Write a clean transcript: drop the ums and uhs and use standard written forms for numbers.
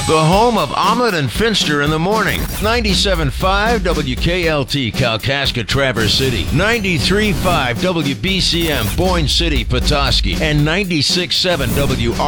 The home of Ahmed and Finster in the morning. 97.5 WKLT Kalkaska Traverse City. 93.5 WBCM Boyne City Petoskey. And 96.7 WR